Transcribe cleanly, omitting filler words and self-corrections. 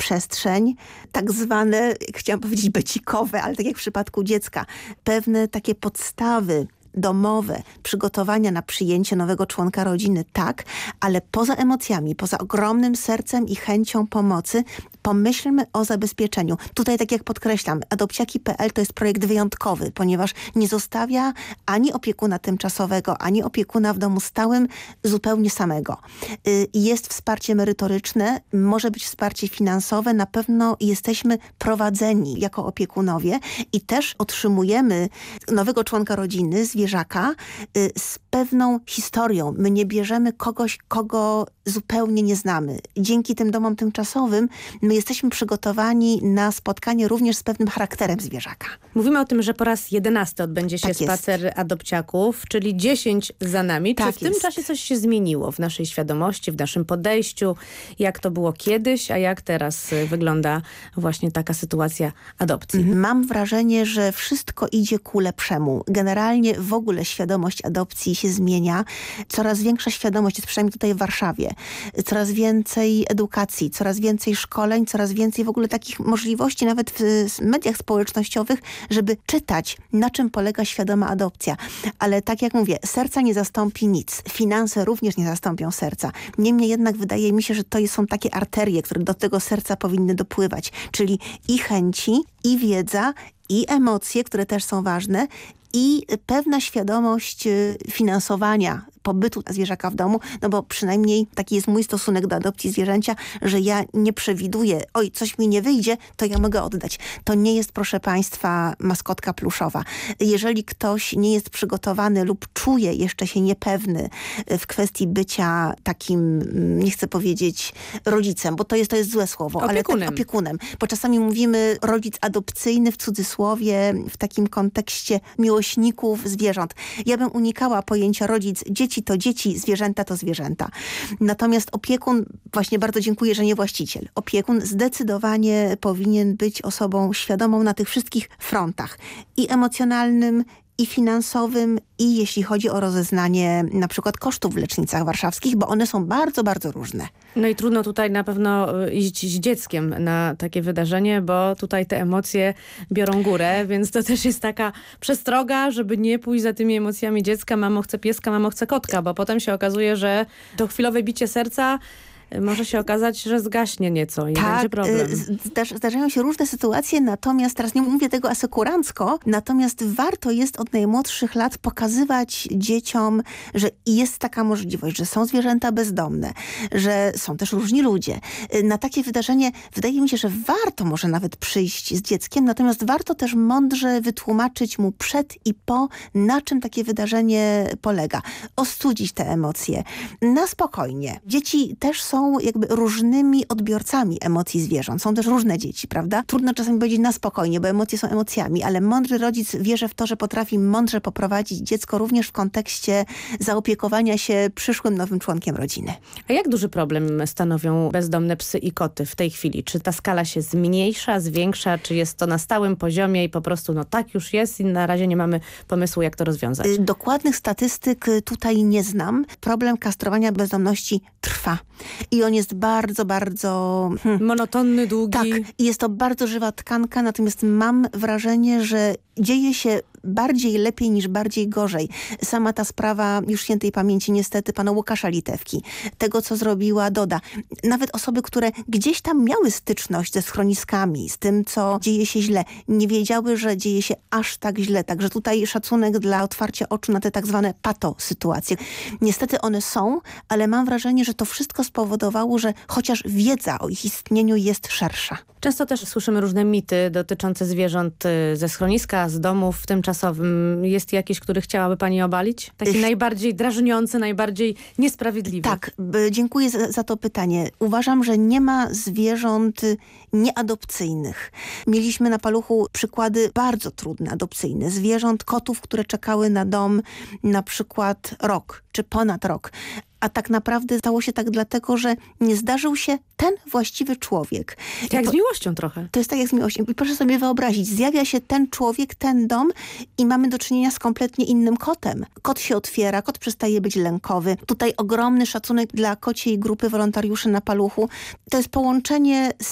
przestrzeń, tak zwane, jak chciałam powiedzieć, becikowe, ale tak jak w przypadku dziecka, pewne takie podstawy domowe, przygotowania na przyjęcie nowego członka rodziny, tak, ale poza emocjami, poza ogromnym sercem i chęcią pomocy, pomyślmy o zabezpieczeniu. Tutaj, tak jak podkreślam, Adopciaki.pl to jest projekt wyjątkowy, ponieważ nie zostawia ani opiekuna tymczasowego, ani opiekuna w domu stałym zupełnie samego. Jest wsparcie merytoryczne, może być wsparcie finansowe, na pewno jesteśmy prowadzeni jako opiekunowie i też otrzymujemy nowego członka rodziny, zwierzaka, z pewną historią. My nie bierzemy kogoś, kogo zupełnie nie znamy. Dzięki tym domom tymczasowym my jesteśmy przygotowani na spotkanie również z pewnym charakterem zwierzaka. Mówimy o tym, że po raz 11 odbędzie się spacer adopciaków, czyli 10 za nami. Tak, czy w tym czasie coś się zmieniło w naszej świadomości, w naszym podejściu? Jak to było kiedyś, a jak teraz wygląda właśnie taka sytuacja adopcji? Mam wrażenie, że wszystko idzie ku lepszemu. Generalnie w ogóle świadomość adopcji się zmienia. Coraz większa świadomość jest przynajmniej tutaj w Warszawie. Coraz więcej edukacji, coraz więcej szkoleń, coraz więcej w ogóle takich możliwości nawet w mediach społecznościowych, żeby czytać, na czym polega świadoma adopcja. Ale tak jak mówię, serca nie zastąpi nic. Finanse również nie zastąpią serca. Niemniej jednak wydaje mi się, że to są takie arterie, które do tego serca powinny dopływać. Czyli i chęci, i wiedza, i emocje, które też są ważne, i pewna świadomość finansowania pobytu zwierzaka w domu, no bo przynajmniej taki jest mój stosunek do adopcji zwierzęcia, że ja nie przewiduję, oj, coś mi nie wyjdzie, to ja mogę oddać. To nie jest, proszę państwa, maskotka pluszowa. Jeżeli ktoś nie jest przygotowany lub czuje jeszcze się niepewny w kwestii bycia takim, nie chcę powiedzieć rodzicem, bo to jest złe słowo, opiekunem. Ale tak, opiekunem. Bo czasami mówimy rodzic adopcyjny w cudzysłowie, w takim kontekście miłośników zwierząt. Ja bym unikała pojęcia rodzic, dzieci to dzieci, zwierzęta to zwierzęta. Natomiast opiekun, właśnie bardzo dziękuję, że nie właściciel. Opiekun zdecydowanie powinien być osobą świadomą na tych wszystkich frontach. I emocjonalnym, i finansowym, i jeśli chodzi o rozeznanie na przykład kosztów w lecznicach warszawskich, bo one są bardzo, bardzo różne. No i trudno tutaj na pewno iść z dzieckiem na takie wydarzenie, bo tutaj te emocje biorą górę, więc to też jest taka przestroga, żeby nie pójść za tymi emocjami dziecka, mamo chcę pieska, mamo chcę kotka, bo potem się okazuje, że to chwilowe bicie serca może się okazać, że zgaśnie nieco i będzie problem. Zdarzają się różne sytuacje, natomiast teraz nie mówię tego asekurancko, natomiast warto jest od najmłodszych lat pokazywać dzieciom, że jest taka możliwość, że są zwierzęta bezdomne, że są też różni ludzie. Na takie wydarzenie wydaje mi się, że warto może nawet przyjść z dzieckiem, natomiast warto też mądrze wytłumaczyć mu przed i po, na czym takie wydarzenie polega. Ostudzić te emocje. Na spokojnie. Dzieci też są jakby różnymi odbiorcami emocji zwierząt. Są też różne dzieci, prawda? Trudno czasami powiedzieć na spokojnie, bo emocje są emocjami, ale mądry rodzic wierzy w to, że potrafi mądrze poprowadzić dziecko również w kontekście zaopiekowania się przyszłym nowym członkiem rodziny. A jak duży problem stanowią bezdomne psy i koty w tej chwili? Czy ta skala się zmniejsza, zwiększa, czy jest to na stałym poziomie i po prostu no tak już jest i na razie nie mamy pomysłu, jak to rozwiązać? Dokładnych statystyk tutaj nie znam. Problem kastrowania bezdomności trwa. I on jest bardzo, bardzo... monotonny, długi. Tak, i jest to bardzo żywa tkanka, natomiast mam wrażenie, że dzieje się bardziej lepiej niż bardziej gorzej. Sama ta sprawa już świętej pamięci niestety pana Łukasza Litewki, tego co zrobiła Doda. Nawet osoby, które gdzieś tam miały styczność ze schroniskami, z tym co dzieje się źle, nie wiedziały, że dzieje się aż tak źle. Także tutaj szacunek dla otwarcia oczu na te tak zwane pato-sytuacje. Niestety one są, ale mam wrażenie, że to wszystko spowodowało, że chociaż wiedza o ich istnieniu jest szersza. Często też słyszymy różne mity dotyczące zwierząt ze schroniska, z domów tymczasowym. Jest jakiś, który chciałaby pani obalić? Taki najbardziej drażniący, najbardziej niesprawiedliwy. Tak, dziękuję za to pytanie. Uważam, że nie ma zwierząt nieadopcyjnych. Mieliśmy na paluchu przykłady bardzo trudne, adopcyjne. Zwierząt, kotów, które czekały na dom na przykład rok, czy ponad rok. A tak naprawdę stało się tak dlatego, że nie zdarzył się ten właściwy człowiek. Jak z miłością trochę. To jest tak jak z miłością. I proszę sobie wyobrazić, zjawia się ten człowiek, ten dom i mamy do czynienia z kompletnie innym kotem. Kot się otwiera, kot przestaje być lękowy. Tutaj ogromny szacunek dla kociej grupy wolontariuszy na paluchu. To jest połączenie